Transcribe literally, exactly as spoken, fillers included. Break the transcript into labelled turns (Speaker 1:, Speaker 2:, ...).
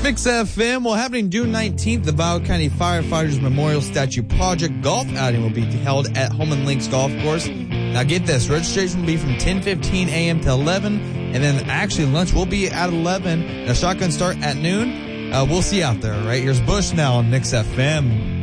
Speaker 1: Mix F M. Well, happening June nineteenth, the Valve County Firefighters Memorial Statue Project golf outing will be held at Holman Links Golf Course. Now get this, registration will be from ten fifteen a.m. to eleven, and then actually lunch will be at eleven. Now shotgun start at noon. Uh, we'll see you out there, right? Here's Bush now on Mix F M.